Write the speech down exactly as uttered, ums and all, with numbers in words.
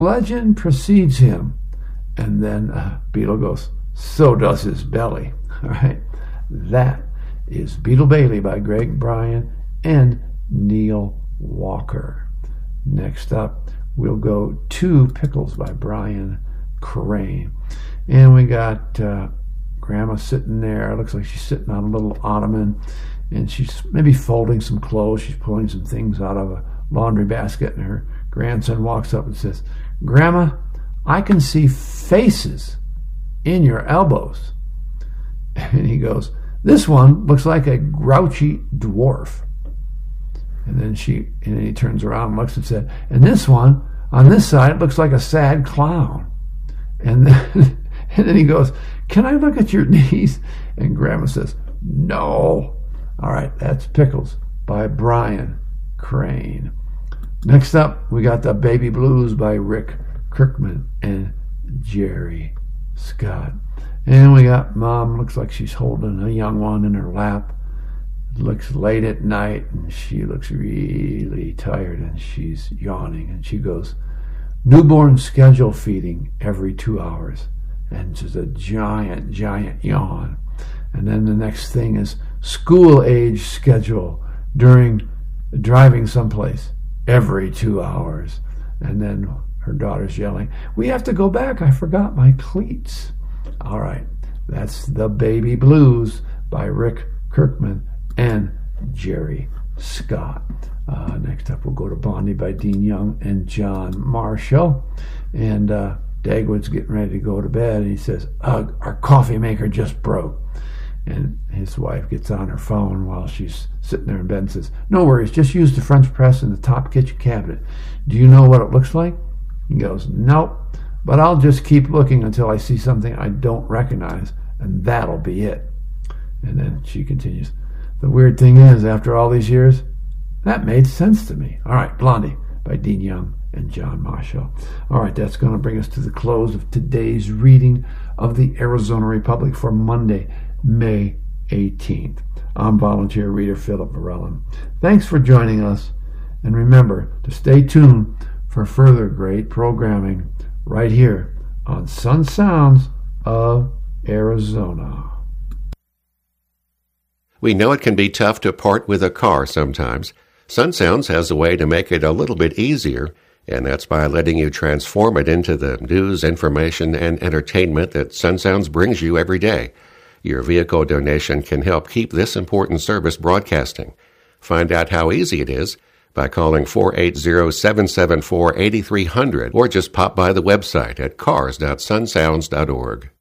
Legend precedes him. And then uh, Beetle goes, so does his belly. All right. That is Beetle Bailey by Greg Bryan and Neil Walker. Next up, we'll go to Pickles by Brian Crane. And we got uh, Grandma sitting there. It looks like she's sitting on a little ottoman, and she's maybe folding some clothes. She's pulling some things out of a laundry basket, and her grandson walks up and says, Grandma, I can see faces in your elbows. And he goes, this one looks like a grouchy dwarf. And then she, and then he turns around and looks and said, and this one, on this side, looks like a sad clown. And then, and then he goes, can I look at your knees? And Grandma says, no. All right, that's Pickles by Brian Crane. Next up, we got the Baby Blues by Rick Kirkman and Jerry Scott. And we got Mom, looks like she's holding a young one in her lap. It looks late at night, and she looks really tired, and she's yawning. And she goes, newborn schedule feeding every two hours. And just a giant, giant yawn. And then the next thing is school age schedule during driving someplace every two hours. And then her daughter's yelling, we have to go back. I forgot my cleats. All right, that's the Baby Blues by Rick Kirkman and Jerry Scott. Uh, next up, we'll go to Blondie by Dean Young and John Marshall. And uh, Dagwood's getting ready to go to bed, and he says, ugh, our coffee maker just broke. And his wife gets on her phone while she's sitting there in bed and says, no worries, just use the French press in the top kitchen cabinet. Do you know what it looks like? He goes, nope, but I'll just keep looking until I see something I don't recognize, and that'll be it. And then she continues, the weird thing is, after all these years, that made sense to me. All right, Blondie by Dean Young and John Marshall. All right, that's going to bring us to the close of today's reading of the Arizona Republic for Monday, May eighteenth. I'm volunteer reader Philip Varela. Thanks for joining us, and remember to stay tuned for further great programming right here on Sun Sounds of Arizona. We know it can be tough to part with a car sometimes. Sun Sounds has a way to make it a little bit easier, and that's by letting you transform it into the news, information, and entertainment that Sun Sounds brings you every day. Your vehicle donation can help keep this important service broadcasting. Find out how easy it is by calling four eight zero, seven seven four, eight three zero zero or just pop by the website at cars dot sun sounds dot org.